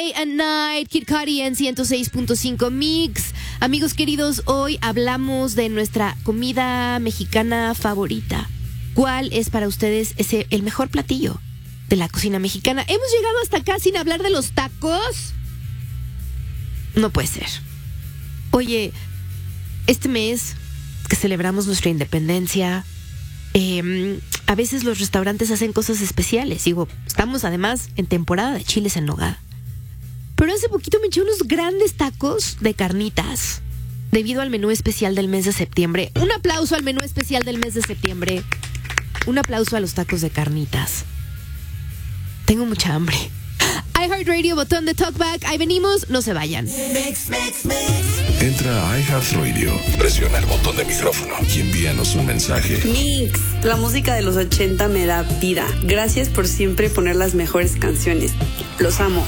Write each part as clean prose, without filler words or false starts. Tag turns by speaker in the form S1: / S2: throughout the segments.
S1: Day and Night, Kid Cudi en 106.5 Mix. Amigos queridos, hoy hablamos de nuestra comida mexicana favorita. ¿Cuál es para ustedes el mejor platillo de la cocina mexicana? ¿Hemos llegado hasta acá sin hablar de los tacos? No puede ser. Oye, este mes que celebramos nuestra independencia, a veces los restaurantes hacen cosas especiales. Digo, estamos además en temporada de chiles en nogada. Pero hace poquito me eché unos grandes tacos de carnitas debido al menú especial del mes de septiembre. Un aplauso al menú especial del mes de septiembre. Un aplauso a los tacos de carnitas. Tengo mucha hambre. iHeartRadio, botón de talkback. Ahí venimos, no se vayan.
S2: Entra a iHeartRadio, presiona el botón de micrófono y envíanos un mensaje.
S3: Mix, la música de los 80 me da vida. Gracias por siempre poner las mejores canciones. Los amo.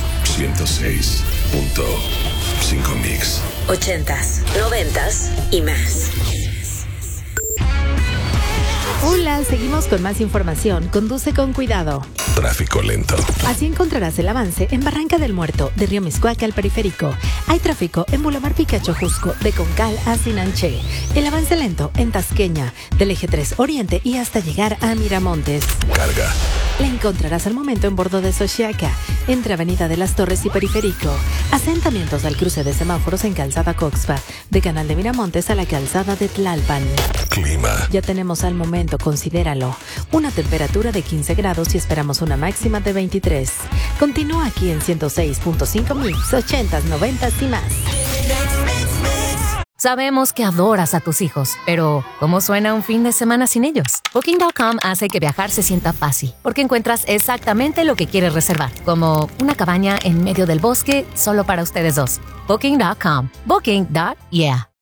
S2: 106.5 Mix.
S4: 80s, 90s y más.
S5: Hola, seguimos con más información. Conduce con cuidado.
S2: Tráfico lento.
S5: Así encontrarás el avance en Barranca del Muerto, de Río Miscuac al Periférico. Hay tráfico en Boulevard Picacho Jusco, de Concal a Sinanché. El avance lento en Tasqueña, del Eje 3 Oriente y hasta llegar a Miramontes.
S2: Carga.
S5: La encontrarás al momento en Bordo de Xochiaca, entre Avenida de las Torres y Periférico. Asentamientos al cruce de semáforos en Calzada Coxpa, de Canal de Miramontes a la Calzada de Tlalpan.
S2: Clima.
S5: Ya tenemos al momento, considéralo, una temperatura de 15 grados y esperamos una máxima de 23. Continúa aquí en 106.5 Mix, 80s, 90s y más.
S4: Sabemos que adoras a tus hijos, pero ¿cómo suena un fin de semana sin ellos? Booking.com hace que viajar se sienta fácil, porque encuentras exactamente lo que quieres reservar, como una cabaña en medio del bosque solo para ustedes dos. Booking.com. Booking.yeah.